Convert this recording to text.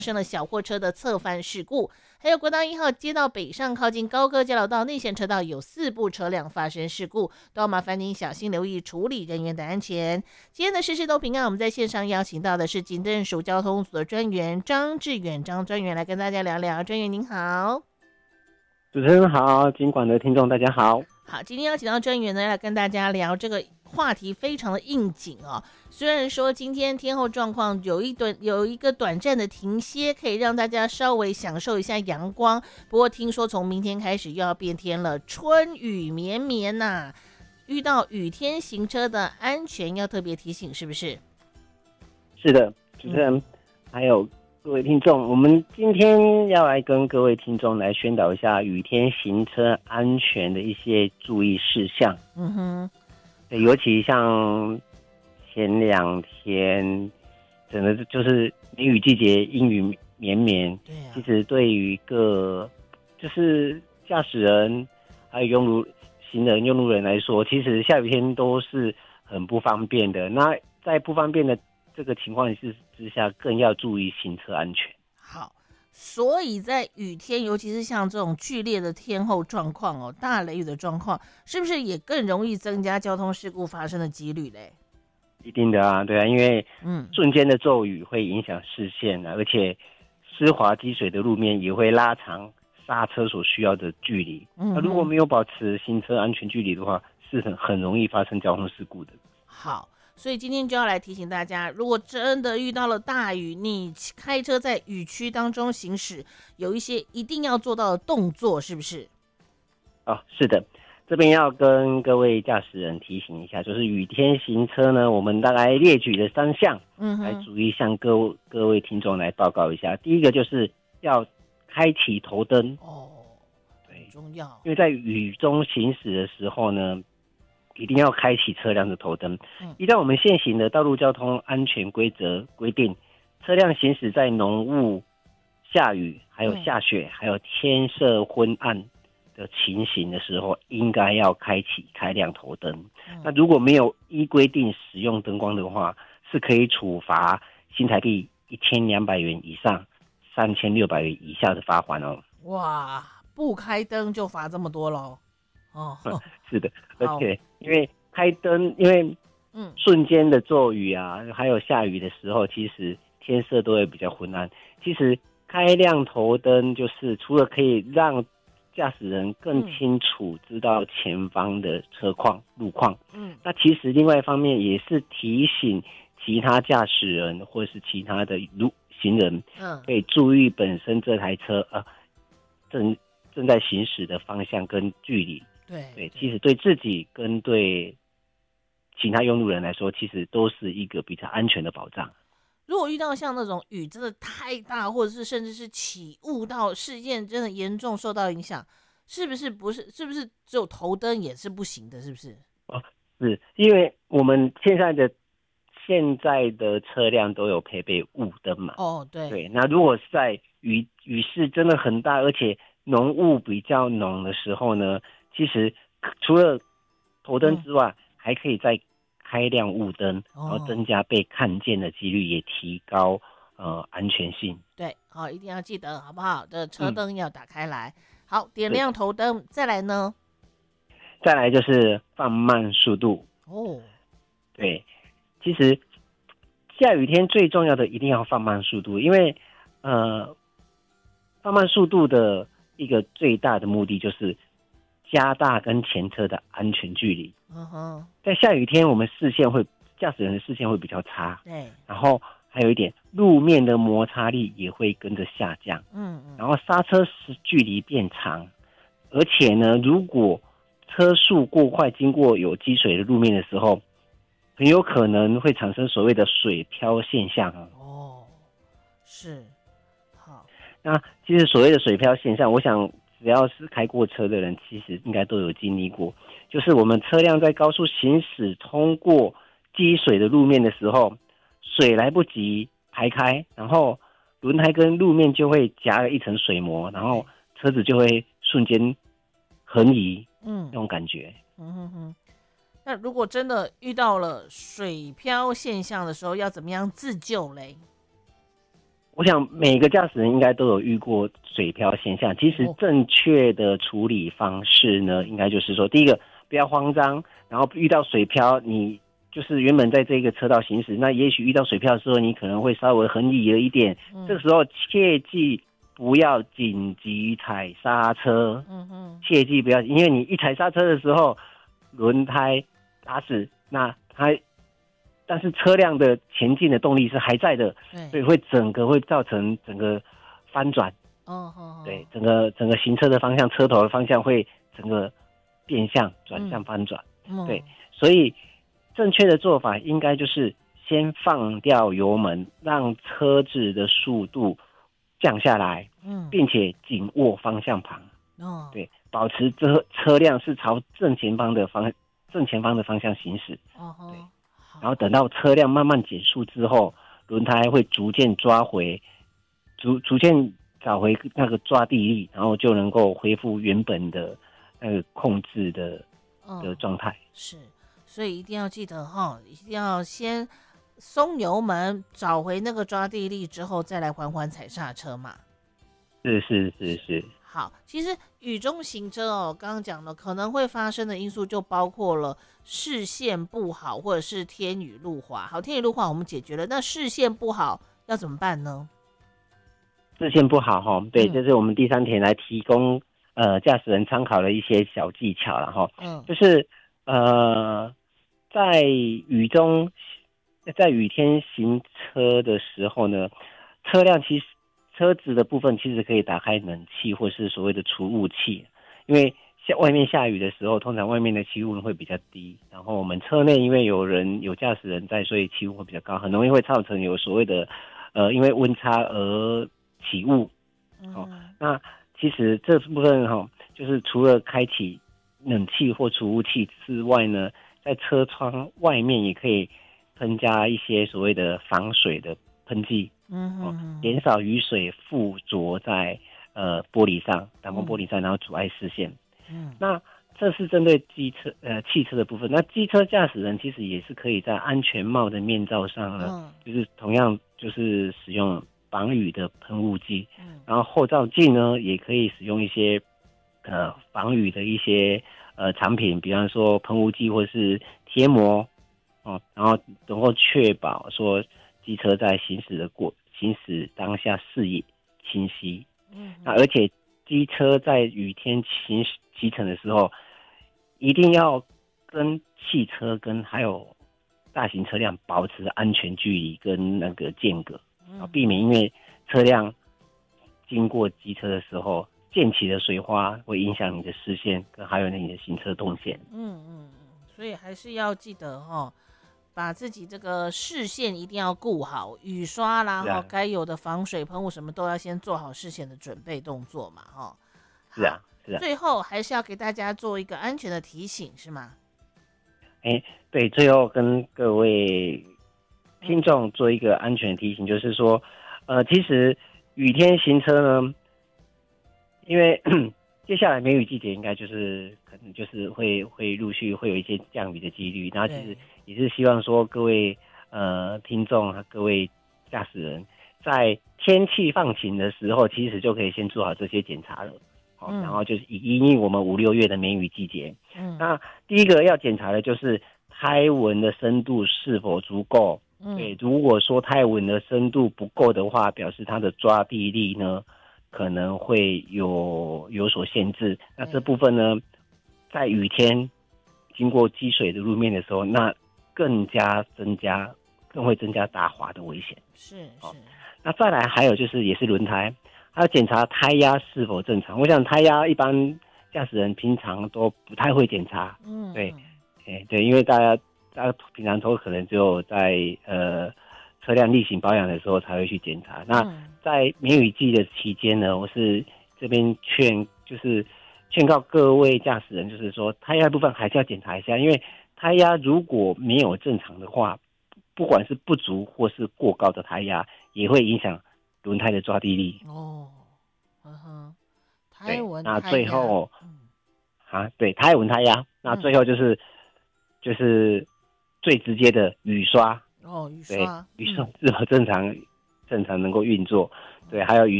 生了小货车的侧翻事故，还有国道1号街道北上靠近高歌交流道内线车道有4部车辆发生事故，都要麻烦您小心留意处理人员的安全。今天的事事都平安，我们在线上邀请到的是警政署交通组的专员张志远张专员来跟大家聊聊。专员您好。 主持人好，警管的听众大家好。 好，今天邀请到专员呢，来跟大家聊这个话题，非常的应景哦。虽然说今天天候状况有一个短暂的停歇，可以让大家稍微享受一下阳光，不过听说从明天开始又要变天了，春雨绵绵呐、遇到雨天行车的安全要特别提醒，是不是？ 是的，主持人、还有各位听众，我们今天要来跟各位听众来宣导一下雨天行车安全的一些注意事项。 嗯哼， 对，尤其像前2天，整个就是梅雨季节，阴雨绵绵。 对啊， 其实对于就是驾驶人还有行人、用路人来说，其实下雨天都是很不方便的。那在不方便的这个情况之下，更要注意行车安全。 好，所以在雨天，尤其是像这种剧烈的天候状况哦，大雷雨的状况，是不是也更容易增加交通事故发生的几率嘞？ 一定的啊，对啊，因为嗯， 瞬间的骤雨会影响视线啊，而且湿滑积水的路面也会拉长刹车所需要的距离。那如果没有保持行车安全距离的话，是很容易发生交通事故的。 好，所以今天就要来提醒大家，如果真的遇到了大雨，你开车在雨区当中行驶，有一些一定要做到的动作，是不是？ 是的，这边要跟各位驾驶人提醒一下，就是雨天行车呢，我们大概列举了3项，来逐一向各位听众来报告一下。第一个就是要开启头灯。对， 很重要， 因为在雨中行驶的时候呢，一定要开启车辆的头灯。依照我们现行的道路交通安全规则规定，车辆行驶在浓雾、下雨、还有下雪、还有天色昏暗的情形的时候，应该要开亮头灯。那如果没有依规定使用灯光的话，是可以处罚新台币1200元以上3600元以下的罚款哦。 哇，不开灯就罚这么多咯。 是的，而且因为开灯，因为瞬间的骤雨啊，还有下雨的时候，其实天色都会比较昏暗。其实开亮头灯，就是除了可以让驾驶人更清楚知道前方的路况，那其实另外一方面也是提醒其他驾驶人或是其他的行人，可以注意本身这台车正在行驶的方向跟距离。对，其实对自己跟对其他用路人来说，其实都是一个比较安全的保障。 如果遇到像那种雨真的太大，或者是甚至是起雾到事件真的严重受到影响，是不是只有头灯也是不行的？是不是？ 是因为我们现在的车辆都有配备雾灯嘛。对，那如果是在雨势真的很大，而且浓雾比较浓的时候呢，其实除了头灯之外，还可以再开亮雾灯，然后增加被看见的几率，也提高安全性。 对，好，一定要记得，好不好？的车灯要打开来。好，点亮头灯，再来呢？ 再来就是放慢速度。对，其实下雨天最重要的一定要放慢速度，因为放慢速度的一个最大的目的就是加大跟前车的安全距离。在下雨天，驾驶人的视线会比较差。 对， 然后还有一点，路面的摩擦力也会跟着下降。然后刹车时距离变长，而且呢，如果车速过快经过有积水的路面的时候，很有可能会产生所谓的水漂现象。 是，好。 那其实所谓的水漂现象，我想只要是开过车的人，其实应该都有经历过。就是我们车辆在高速行驶通过积水的路面的时候，水来不及排开，然后轮胎跟路面就会夹了一层水膜，然后车子就会瞬间横移，那种感觉。 那如果真的遇到了水漂现象的时候，要怎么样自救嘞？ 我想每个驾驶人应该都有遇过水漂现象。其实正确的处理方式呢，应该就是说，第一个不要慌张，然后遇到水漂，你就是原本在这个车道行驶，那也许遇到水漂的时候，你可能会稍微横移了一点，这个时候切记不要紧急踩刹车，切记不要，因为你一踩刹车的时候，轮胎打死，那但是车辆的前进的动力是还在的，所以会造成整个翻转，对，整个行车的方向，车头的方向会整个变向转向翻转，对，所以正确的做法应该就是先放掉油门，让车子的速度降下来，并且紧握方向盘，对，保持车辆是朝正前方的方向行驶，对。然后等到车辆慢慢减速之后，轮胎会逐渐找回那个抓地力，然后就能够恢复原本的那个控制的状态。 是，所以一定要记得一定要先松油门，找回那个抓地力之后，再来缓缓踩刹车嘛。 是。 好，其实雨中行车刚刚讲了可能会发生的因素就包括了视线不好，或者是天雨路滑。好，天雨路滑我们解决了，那视线不好要怎么办呢？ 视线不好对，这是我们第3点来提供驾驶人参考的一些小技巧了就是在雨天行车的时候呢，车子的部分其实可以打开冷气或是所谓的除雾器，因为外面下雨的时候，通常外面的气温会比较低，然后我们车内因为有驾驶人在，所以气温会比较高，很容易会造成有所谓的因为温差而起雾。那其实这部分就是除了开启冷气或除雾器之外呢，在车窗外面也可以喷加一些所谓的防水的喷剂。减少雨水附着在玻璃上，挡风玻璃上，然后阻碍视线。那这是针对汽车的部分。那机车驾驶人其实也是可以在安全帽的面罩上呢，就是同样就是使用防雨的喷雾剂，然后后照镜呢也可以使用一些防雨的一些产品，比方说喷雾剂或是贴膜然后能够确保说机车在行驶当下视野清晰。那而且机车在雨天骑乘的时候，一定要跟汽车跟还有大型车辆保持安全距离跟那个间隔，避免因为车辆经过机车的时候溅起的水花会影响你的视线跟还有你的行车动线。 所以还是要记得把自己这个视线一定要顾好，雨刷啦，该有的防水喷雾什么都要先做好事前的准备动作嘛， 是啊。 最后还是要给大家做一个安全的提醒，是吗？ 对，最后跟各位听众做一个安全提醒，就是说，其实雨天行车呢，因为接下来梅雨季节应该就是可能就是会陆续会有一些降雨的几率，然后其实也是希望说各位听众和各位驾驶人在天气放晴的时候，其实就可以先做好这些检查了。然后就是因应我们5、6月的梅雨季节。那第一个要检查的就是胎纹的深度是否足够。对，如果说胎纹的深度不够的话，表示它的抓地力呢可能会有所限制。那这部分呢，在雨天经过积水的路面的时候，那更会增加打滑的危险。 是。 那再来还有就是也是轮胎，还要检查胎压是否正常。我想胎压一般驾驶人平常都不太会检查。对，因为大家平常都可能只有在车辆例行保养的时候才会去检查。那在梅雨季的期间呢，我是这边劝告各位驾驶人，就是说胎压部分还是要检查一下，因为胎压如果没有正常的话，不管是不足或是过高的胎压，也会影响轮胎的抓地力。 胎纹那最后对，胎纹胎压，那最后就是最直接的雨刷。雨刷是否正常正常能够运作。对，还有雨